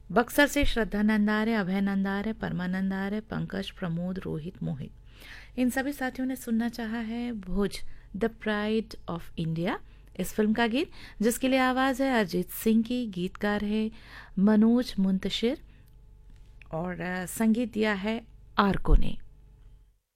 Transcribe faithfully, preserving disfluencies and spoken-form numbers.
बक्सर से श्रद्धा नंदारे, अभय नंदारे, परमानंदारे, पंकज, प्रमोद, रोहित, मोहित, इन सभी साथियों ने सुनना चाहा है भुज द प्राइड ऑफ इंडिया इस फिल्म का गीत, जिसके लिए आवाज़ है अरिजीत सिंह की, गीतकार है मनोज मुंतशिर और संगीत दिया है आर्को ने।